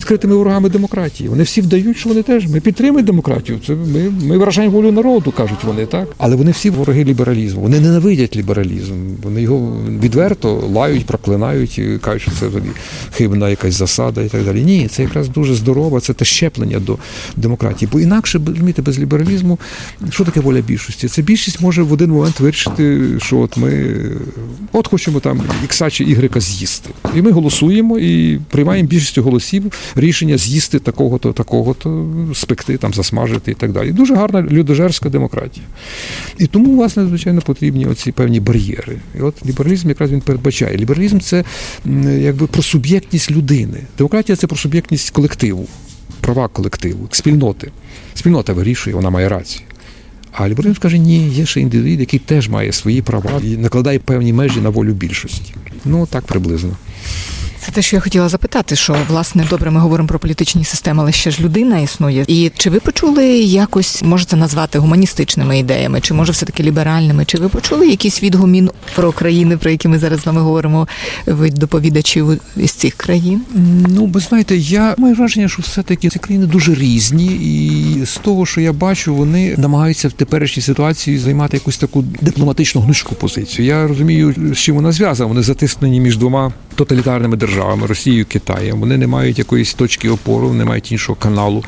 відкритими ворогами демократії. Вони всі вдають, що вони теж, ми підтримуємо демократію, це ми виражаємо волю народу, кажуть вони, так? Але вони всі вороги лібералізму, вони ненавидять лібералізм, вони його відверто лають, проклинають, кажуть, що це хибна якась засада і так далі. Ні, це якраз дуже здорово, це те щеплення до демократії. Бо інакше, розумієте, без лібералізму, що таке воля більшості? Це більшість може в один момент вирішити, що от ми хочемо там Ікса чи Ігрека з'їсти. І ми голосуємо і приймаємо більшістю голосів рішення з'їсти такого-то, такого-то, спекти, там, засмажити і так далі. Дуже гарна людожерська демократія. І тому, власне, звичайно, потрібні оці певні бар'єри. І от лібералізм якраз він передбачає. Лібералізм – це якби про суб'єктність людини. Демократія – це про суб'єктність колективу, права колективу, спільноти. Спільнота вирішує, вона має рацію. А лібералізм каже, ні, є ще індивід, який теж має свої права і накладає певні межі на волю більшості. Ну, так приблизно. Це те, що я хотіла запитати, що, власне, добре, ми говоримо про політичні системи, але ще ж людина існує. І чи ви почули якось, може це назвати гуманістичними ідеями, чи може все-таки ліберальними? Чи ви почули якийсь відгумін про країни, про які ми зараз з вами говоримо, від доповідачів із цих країн? Ну, ви знаєте, я маю враження, що все-таки ці країни дуже різні, і з того, що я бачу, вони намагаються в теперішній ситуації займати якусь таку дипломатичну гнучку позицію. Я розумію, з чим вона зв'язана. Вони затиснені між двома тоталітарними державами, Росією і Китаєм. Вони не мають якоїсь точки опору, не мають іншого каналу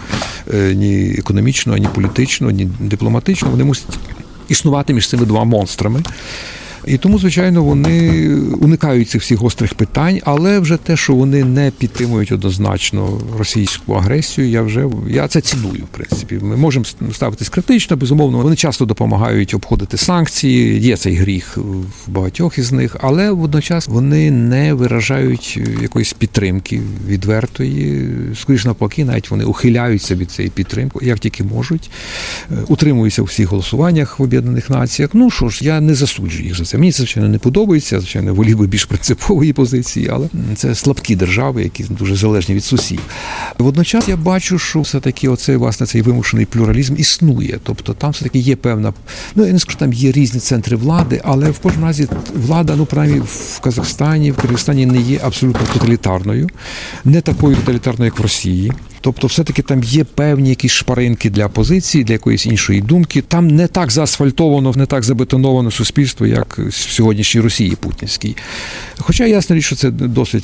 ні економічного, ні політичного, ні дипломатичного. Вони мусять існувати між цими двома монстрами. І тому, звичайно, вони уникають цих всіх гострих питань, але вже те, що вони не підтримують однозначно російську агресію, я це ціную, в принципі. Ми можемо ставитись критично, безумовно. Вони часто допомагають обходити санкції, є цей гріх в багатьох із них, але водночас вони не виражають якоїсь підтримки відвертої. Скоріше навпаки, навіть вони ухиляються від цієї підтримки, як тільки можуть, утримуються у всіх голосуваннях в Об'єднаних Націях. Ну що ж, я не засуджую їх за це. Мені це, звичайно, не подобається, звичайно, волів би більш принципової позиції, але це слабкі держави, які дуже залежні від сусідів. Водночас я бачу, що все-таки оцей, власне, цей вимушений плюралізм існує. Тобто там все-таки є певна, я не скажу, там є різні центри влади, але в кожному разі влада, принаймні в Казахстані, в Киргизстані не є абсолютно тоталітарною, не такою тоталітарною, як в Росії. Тобто все-таки там є певні якісь шпаринки для опозиції, для якоїсь іншої думки. Там не так заасфальтовано, не так забетоновано суспільство, як в сьогоднішній Росії путінській. Хоча ясна річ, що це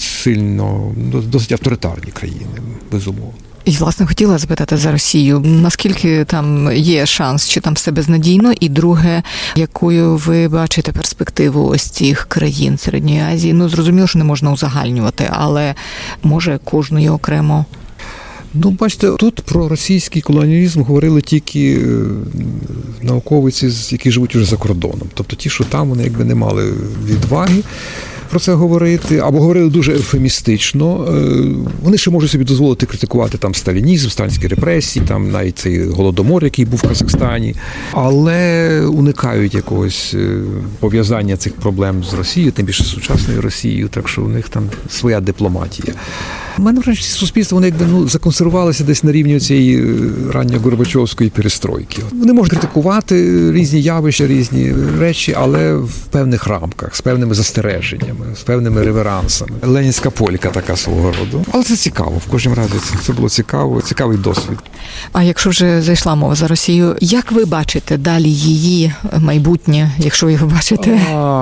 досить авторитарні країни, безумовно. І, власне, хотіла запитати за Росію, наскільки там є шанс, чи там все безнадійно? І друге, якою ви бачите перспективу ось цих країн Середньої Азії? Ну, зрозуміло, що не можна узагальнювати, але може кожної окремо? Ну, бачите, тут про російський колоніалізм говорили тільки науковиці, які живуть уже за кордоном. Тобто ті, що там, вони якби не мали відваги про це говорити, або говорили дуже ефемістично. Вони ще можуть собі дозволити критикувати там сталінізм, сталінські репресії, там навіть цей голодомор, який був в Казахстані, але уникають якогось пов'язання цих проблем з Росією, тим більше сучасною Росією, так що у них там своя дипломатія. У мене враження, що суспільство, вони якби законсервувалися десь на рівні цієї ранньо-горбачовської перестройки. Вони можуть критикувати різні явища, різні речі, але в певних рамках, з певними застереженнями, з певними реверансами. Ленінська полька така свого роду. Але це цікаво, в кожному разі це було цікаво, цікавий досвід. А якщо вже зайшла мова за Росію, як ви бачите далі її майбутнє, якщо ви його бачите?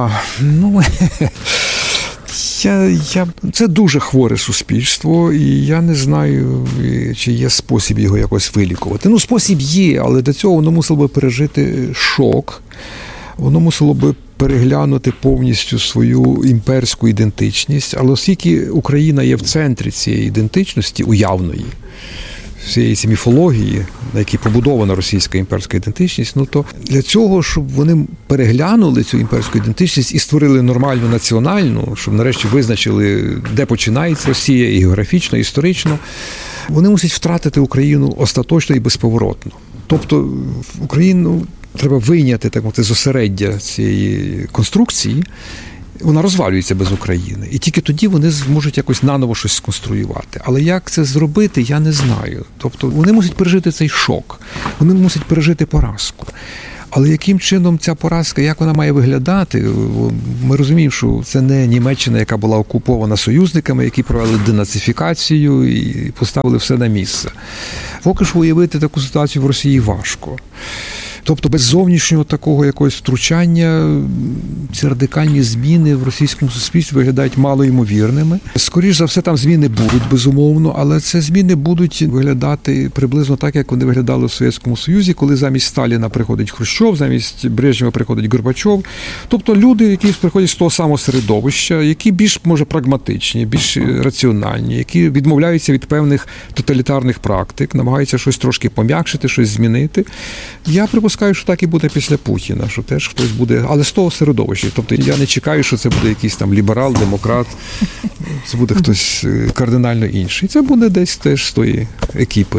Це дуже хворе суспільство, і я не знаю, чи є спосіб його якось вилікувати. Ну, спосіб є, але до цього воно мусило би пережити шок, воно мусило би переглянути повністю свою імперську ідентичність, але оскільки Україна є в центрі цієї ідентичності уявної, всієї цієї міфології, на якій побудована російська імперська ідентичність, ну то для цього, щоб вони переглянули цю імперську ідентичність і створили нормальну національну, щоб нарешті визначили, де починається Росія і географічно, і історично, вони мусять втратити Україну остаточно і безповоротно. Тобто Україну треба вийняти, так мовити, з осереддя цієї конструкції, вона розвалюється без України. І тільки тоді вони зможуть якось наново щось сконструювати. Але як це зробити, я не знаю. Тобто вони мусять пережити цей шок, вони мусять пережити поразку. Але яким чином ця поразка, як вона має виглядати? Ми розуміємо, що це не Німеччина, яка була окупована союзниками, які провели денацифікацію і поставили все на місце. Поки що уявити таку ситуацію в Росії важко. Тобто без зовнішнього такого якогось втручання ці радикальні зміни в російському суспільстві виглядають малоймовірними. Скоріше за все, там зміни будуть, безумовно, але це зміни будуть виглядати приблизно так, як вони виглядали в Совєтському Союзі, коли замість Сталіна приходить Хрущов, замість Брежнєва приходить Горбачов. Тобто люди, які приходять з того самого середовища, які більш, може, прагматичні, більш раціональні, які відмовляються від певних тоталітарних практик, намагаються щось трошки пом'якшити, щось змінити. Я припускаю, що так і буде після Путіна, що теж хтось буде, але з того середовища. Тобто я не чекаю, що це буде якийсь там ліберал, демократ, це буде хтось кардинально інший. Це буде десь теж з тої екіпи.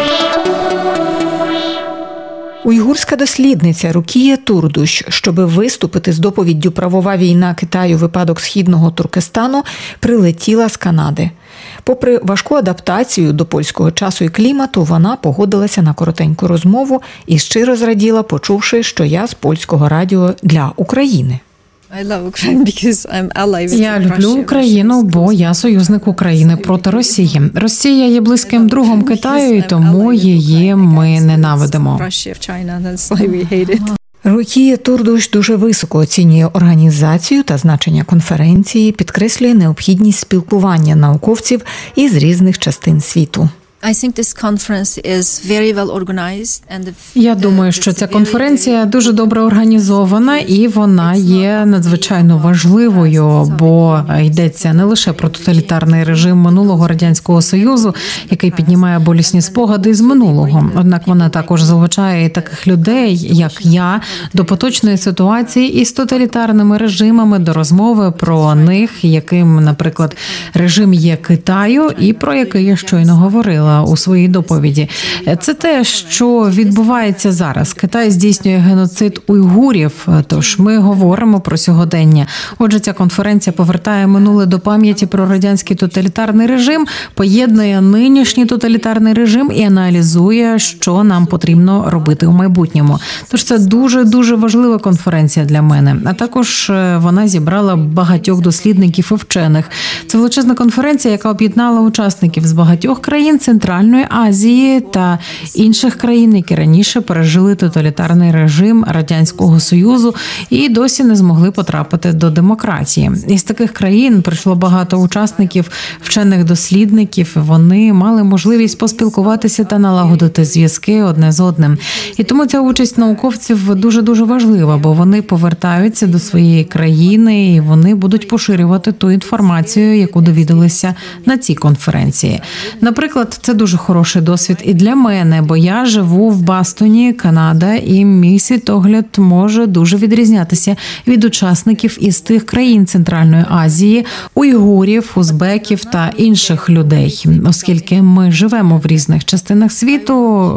Уйгурська дослідниця Рукія Турдуш, щоби виступити з доповіддю «Правова війна Китаю. Випадок Східного Туркестану», прилетіла з Канади. Попри важку адаптацію до польського часу і клімату, вона погодилася на коротеньку розмову і щиро зраділа, почувши, що я з польського радіо для України. Я люблю Україну, бо я союзник України проти Росії. Росія є близьким другом Китаю, і тому її ми ненавидимо. Рукія Турдуш дуже високо оцінює організацію та значення конференції, підкреслює необхідність спілкування науковців із різних частин світу. Я думаю, що ця конференція дуже добре організована і вона є надзвичайно важливою, бо йдеться не лише про тоталітарний режим минулого Радянського Союзу, який піднімає болісні спогади з минулого. Однак вона також залучає і таких людей, як я, до поточної ситуації із тоталітарними режимами, до розмови про них, яким, наприклад, режим є Китаю, і про який я щойно говорила у своїй доповіді. Це те, що відбувається зараз. Китай здійснює геноцид уйгурів, тож ми говоримо про сьогодення. Отже, ця конференція повертає минуле до пам'яті про радянський тоталітарний режим, поєднує нинішній тоталітарний режим і аналізує, що нам потрібно робити у майбутньому. Тож це дуже важлива конференція для мене. А також вона зібрала багатьох дослідників і вчених. Це величезна конференція, яка об'єднала учасників з багатьох країн Центральної Азії та інших країн, які раніше пережили тоталітарний режим Радянського Союзу і досі не змогли потрапити до демократії. Із таких країн прийшло багато учасників, вчених дослідників. Вони мали можливість поспілкуватися та налагодити зв'язки одне з одним. І тому ця участь науковців дуже важлива, бо вони повертаються до своєї країни і вони будуть поширювати ту інформацію, яку довідалися на цій конференції. Наприклад, це дуже хороший досвід і для мене, бо я живу в Бостоні, Канада, і мій світогляд може дуже відрізнятися від учасників із тих країн Центральної Азії, уйгурів, узбеків та інших людей, оскільки ми живемо в різних частинах світу,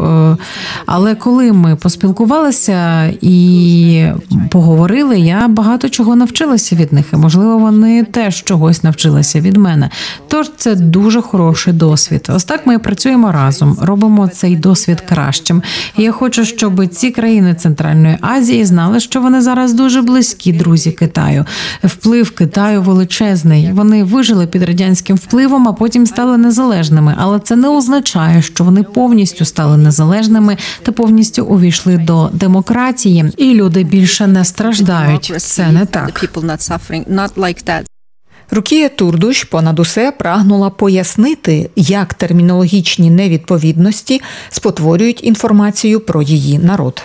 але коли ми поспілкувалися і поговорили, я багато чого навчилася від них, і, можливо, вони теж чогось навчилися від мене. Тож це дуже хороший досвід. Ось так ми працюємо разом, робимо цей досвід кращим. І я хочу, щоб ці країни Центральної Азії знали, що вони зараз дуже близькі друзі Китаю. Вплив Китаю величезний. Вони вижили під радянським впливом, а потім стали незалежними. Але це не означає, що вони повністю стали незалежними та повністю увійшли до демократії. І люди більше не страждають. Це не так. Рукія Турдуш понад усе прагнула пояснити, як термінологічні невідповідності спотворюють інформацію про її народ.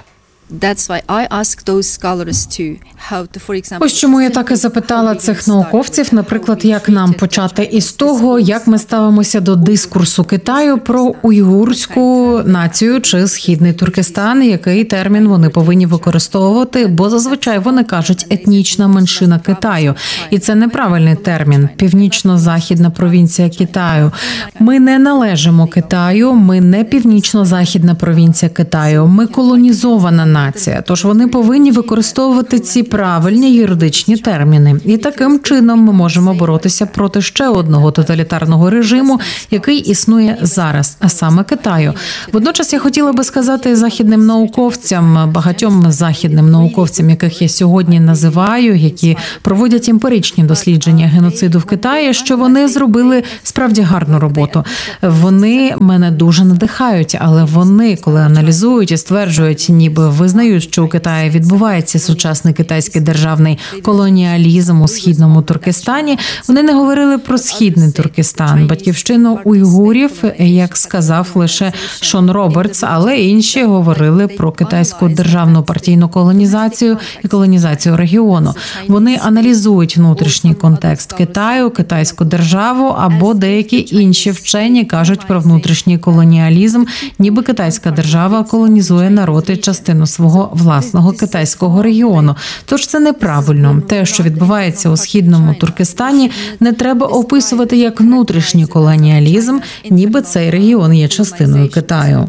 Ось чому я так і запитала цих науковців, наприклад, як нам почати із того, як ми ставимося до дискурсу Китаю про уйгурську націю чи Східний Туркестан, який термін вони повинні використовувати, бо зазвичай вони кажуть етнічна меншина Китаю. І це неправильний термін – північно-західна провінція Китаю. Ми не належимо Китаю, ми не північно-західна провінція Китаю, ми колонізована нація. нація, тож вони повинні використовувати ці правильні юридичні терміни. І таким чином ми можемо боротися проти ще одного тоталітарного режиму, який існує зараз, а саме Китаю. Водночас я хотіла би сказати західним науковцям, багатьом західним науковцям, яких я сьогодні називаю, які проводять емпіричні дослідження геноциду в Китаї, що вони зробили справді гарну роботу. Вони мене дуже надихають, але вони, коли аналізують і стверджують, ніби визнають, що у Китаї відбувається сучасний китайський державний колоніалізм у східному Туркестані, вони не говорили про східний Туркестан, батьківщину уйгурів, як сказав лише Шон Робертс, але інші говорили про китайську державну партійну колонізацію і колонізацію регіону. Вони аналізують внутрішній контекст Китаю, китайську державу, або деякі інші вчені кажуть про внутрішній колоніалізм, ніби китайська держава колонізує народ і частину свого власного китайського регіону. Тож це неправильно. Те, що відбувається у східному Туркестані, не треба описувати як внутрішній колоніалізм, ніби цей регіон є частиною Китаю.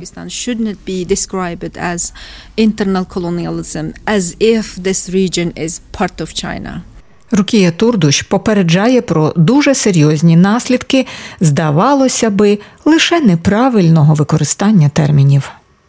Рукія Турдуш попереджає про дуже серйозні наслідки, здавалося би, лише неправильного використання термінів.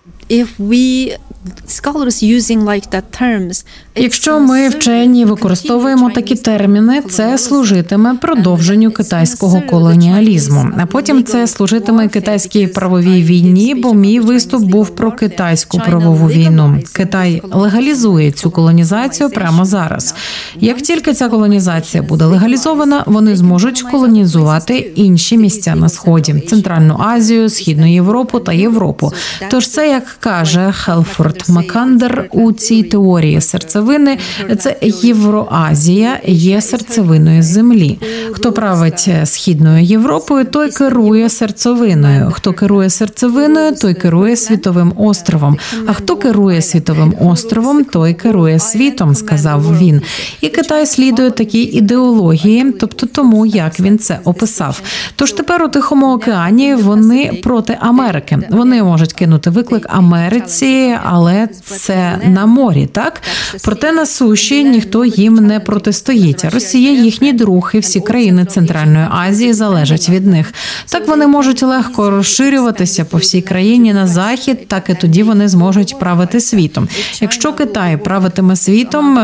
Якщо ми, вчені, використовуємо такі терміни, це служитиме продовженню китайського колоніалізму. А потім це служитиме китайській правовій війні, бо мій виступ був про китайську правову війну. Китай легалізує цю колонізацію прямо зараз. Як тільки ця колонізація буде легалізована, вони зможуть колонізувати інші місця на Сході – Центральну Азію, Східну Європу та Європу. Тож це, як каже Хелфорд Макандер у цій теорії серцевини, це Євроазія є серцевиною землі. Хто править Східною Європою, той керує серцевиною. Хто керує серцевиною, той керує світовим островом. А хто керує світовим островом, той керує світом, сказав він. І Китай слідує такій ідеології, тобто тому, як він це описав. Тож тепер у Тихому океані вони проти Америки. Вони можуть кинути виклик Америці, але це на морі, так? Проте на суші ніхто їм не протистоїть. Росія їхній друг, і всі країни Центральної Азії залежать від них. Так вони можуть легко розширюватися по всій країні на захід, так і тоді вони зможуть правити світом. Якщо Китай правитиме світом,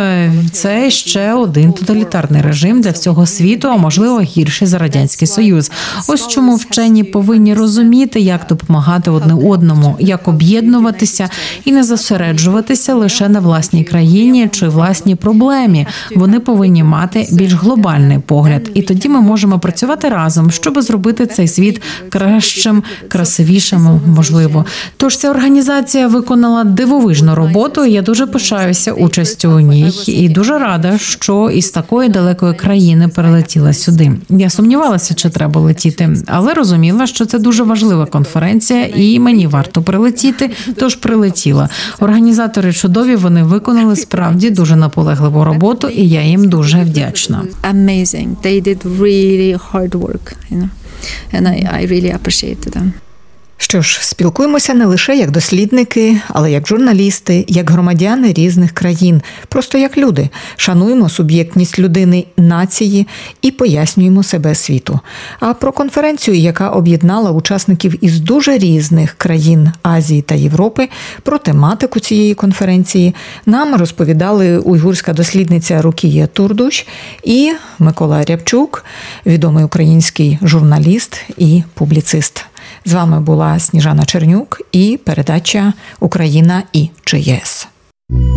це ще один тоталітарний режим для всього світу, а можливо гірший за Радянський Союз. Ось чому вчені повинні розуміти, як допомагати одне одному, як об'єднуватися і не зосереджуватися лише на власній країні чи власній проблемі. Вони повинні мати більш глобальний погляд. І тоді ми можемо працювати разом, щоб зробити цей світ кращим, красивішим, можливо. Тож ця організація виконала дивовижну роботу, і я дуже пишаюся участю у ній. І дуже рада, що із такої далекої країни перелетіла сюди. Я сумнівалася, чи треба летіти, але розуміла, що це дуже важлива конференція, і мені варто прилетіти, тож прилетіла. Організатори чудові, вони виконали справді дуже наполегливу роботу, і я їм дуже вдячна. Amazing. They did really hard work, and I really appreciate them. Що ж, спілкуємося не лише як дослідники, але як журналісти, як громадяни різних країн, просто як люди. Шануємо суб'єктність людини, нації і пояснюємо себе світу. А про конференцію, яка об'єднала учасників із дуже різних країн Азії та Європи, про тематику цієї конференції нам розповідали уйгурська дослідниця Рукія Турдуш і Микола Рябчук, відомий український журналіст і публіцист. З вами була Сніжана Чернюк і передача «Україна і ЧС».